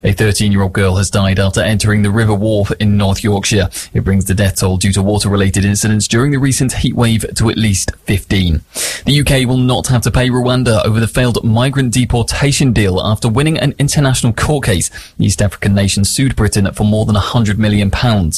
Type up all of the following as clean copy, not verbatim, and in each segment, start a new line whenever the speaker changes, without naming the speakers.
A 13-year-old girl has died after entering the River Wharfe in North Yorkshire. It brings the death toll due to water-related incidents during the recent heatwave to at least 15. The UK will not have to pay Rwanda over the failed migrant deportation deal after winning an international court case. The East African nation sued Britain for more than £100 million.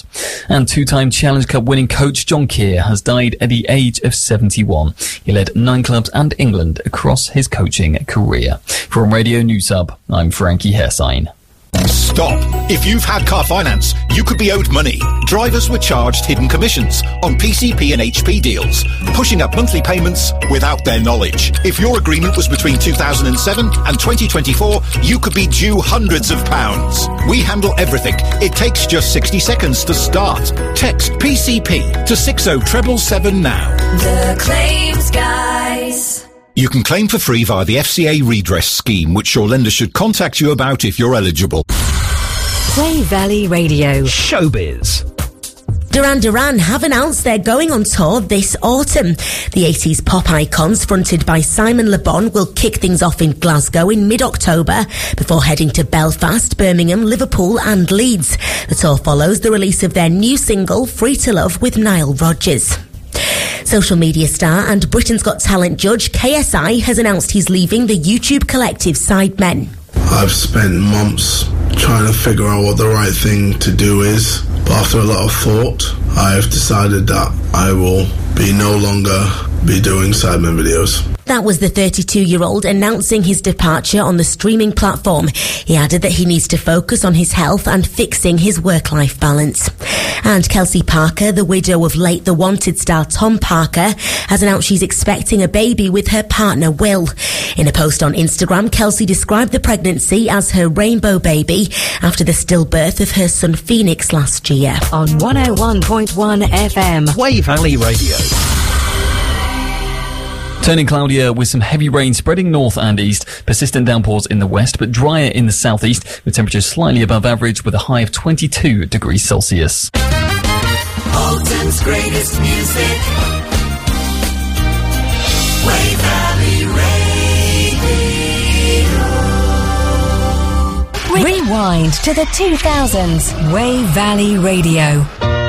And two-time Challenge Cup winning coach John Keir has died at the age of 71. He led 9 clubs and England across his coaching career. From Radio News Hub, I'm Frankie Hersign.
Stop. If you've had car finance, you could be owed money. Drivers were charged hidden commissions on PCP and HP deals, pushing up monthly payments without their knowledge. If your agreement was between 2007 and 2024, you could be due hundreds of pounds. We handle everything. It takes just 60 seconds to start. Text PCP to 60777 now.
The Claims Guys.
You can claim for free via the FCA redress scheme, which your lender should contact you about if you're eligible.
Play Valley Radio.
Showbiz.
Duran Duran have announced they're going on tour this autumn. The 80s pop icons, fronted by Simon Le Bon, will kick things off in Glasgow in mid-October before heading to Belfast, Birmingham, Liverpool and Leeds. The tour follows the release of their new single, Free to Love, with Nile Rodgers. Social media star and Britain's Got Talent judge KSI has announced he's leaving the YouTube collective Sidemen.
I've spent months trying to figure out what the right thing to do is, but after a lot of thought, I have decided that I will no longer be doing Sidemen videos.
That was the 32-year-old announcing his departure on the streaming platform. He added that he needs to focus on his health and fixing his work-life balance. And Kelsey Parker, the widow of late The Wanted star Tom Parker, has announced she's expecting a baby with her partner Will. In a post on Instagram, Kelsey described the pregnancy as her rainbow baby after the stillbirth of her son Phoenix last year.
On 101.1 FM.
Way Valley Radio.
Turning cloudier with some heavy rain spreading north and east, persistent downpours in the west, but drier in the southeast, with temperatures slightly above average with a high of 22 degrees Celsius.
Alton's greatest music. Way Valley Radio.
Rewind to the 2000s. Way Valley Radio.